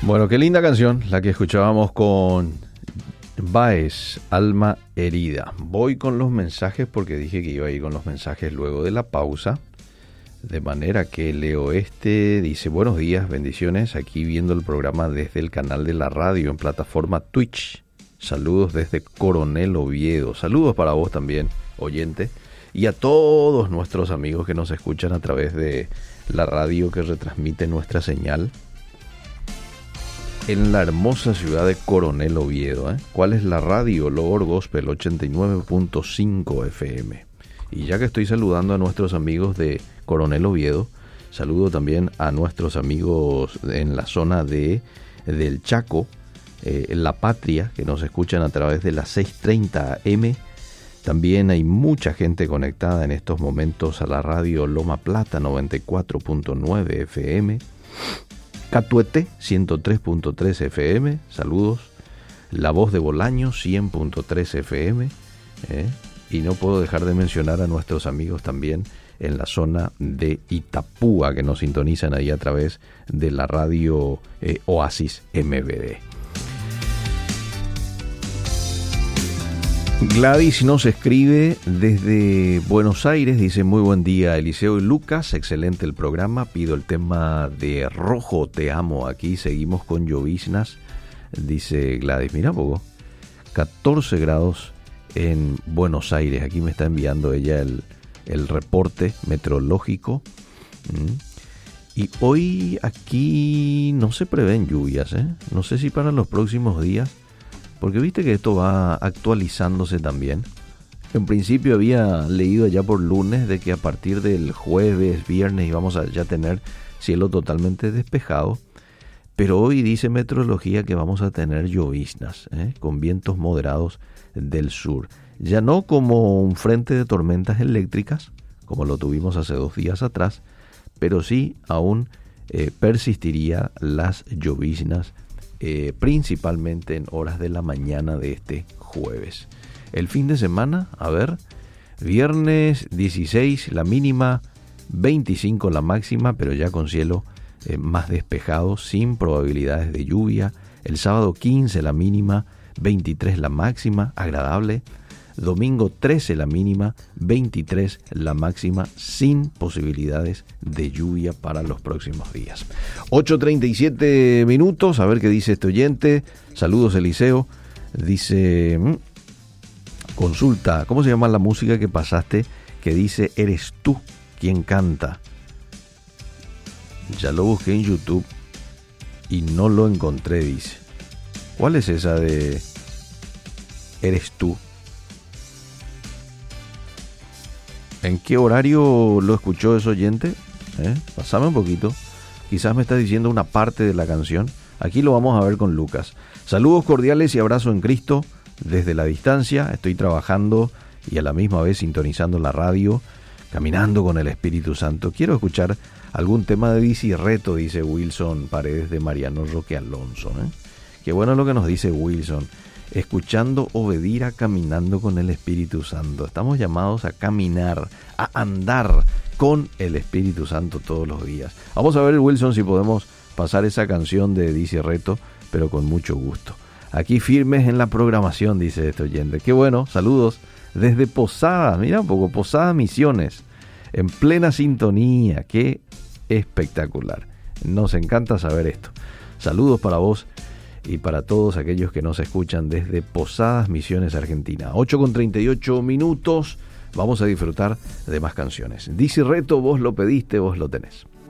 Bueno, qué linda canción la que escuchábamos con Baez, Alma Herida. Voy con los mensajes porque dije que iba a ir con los mensajes luego de la pausa. De manera que leo dice: buenos días, bendiciones, aquí viendo el programa desde el canal de la radio en plataforma Twitch. Saludos desde Coronel Oviedo. Saludos para vos también, oyente, y a todos nuestros amigos que nos escuchan a través de la radio que retransmite nuestra señal en la hermosa ciudad de Coronel Oviedo. ¿Cuál es la radio? Logor Gospel 89.5 FM. Y ya que estoy saludando a nuestros amigos de Coronel Oviedo, saludo también a nuestros amigos en la zona del Chaco, La Patria, que nos escuchan a través de las 6:30 AM. También hay mucha gente conectada en estos momentos a la radio Loma Plata 94.9 FM. Catuete 103.3 FM, saludos. La Voz de Bolaño 100.3 FM. Y no puedo dejar de mencionar a nuestros amigos también en la zona de Itapúa, que nos sintonizan ahí a través de la radio Oasis MBD. Gladys nos escribe desde Buenos Aires, dice: muy buen día Eliseo y Lucas, excelente el programa, pido el tema de Rojo Te Amo. Aquí seguimos con lloviznas, dice Gladys. Mira poco, 14 grados en Buenos Aires. Aquí me está enviando ella el reporte meteorológico. Y hoy aquí no se prevén lluvias, no sé si para los próximos días, porque viste que esto va actualizándose también. En principio había leído ya por lunes de que a partir del jueves, viernes íbamos a ya tener cielo totalmente despejado, pero hoy dice meteorología que vamos a tener lloviznas, con vientos moderados del sur. Ya no como un frente de tormentas eléctricas, como lo tuvimos hace 2 días atrás, pero sí aún persistiría las lloviznas, principalmente en horas de la mañana de este jueves. El fin de semana, a ver, viernes 16 la mínima, 25 la máxima, pero ya con cielo más despejado, sin probabilidades de lluvia. El sábado 15 la mínima, 23 la máxima, agradable. Domingo 13 la mínima, 23 la máxima, sin posibilidades de lluvia para los próximos días. 8:37 minutos, a ver qué dice este oyente. Saludos Eliseo, dice: consulta, ¿cómo se llama la música que pasaste que dice Eres tú quien canta? Ya lo busqué en YouTube y no lo encontré, dice. ¿Cuál es esa de Eres tú? ¿En qué horario lo escuchó ese oyente? Pásame un poquito. Quizás me está diciendo una parte de la canción. Aquí lo vamos a ver con Lucas. Saludos cordiales y abrazo en Cristo desde la distancia. Estoy trabajando y a la misma vez sintonizando la radio, caminando con el Espíritu Santo. Quiero escuchar algún tema de Dice Reto, dice Wilson Paredes de Mariano Roque Alonso. Qué bueno lo que nos dice Wilson. Escuchando Obedira, caminando con el Espíritu Santo. Estamos llamados a caminar, a andar con el Espíritu Santo todos los días. Vamos a ver, Wilson, si podemos pasar esa canción de Dice Reto, pero con mucho gusto. Aquí firmes en la programación, dice este oyente. Qué bueno, saludos desde Posadas, mira un poco, Posadas Misiones, en plena sintonía. Qué espectacular. Nos encanta saber esto. Saludos para vos y para todos aquellos que nos escuchan desde Posadas Misiones, Argentina. 8:38 minutos. Vamos a disfrutar de más canciones. Dice Reto, vos lo pediste, vos lo tenés.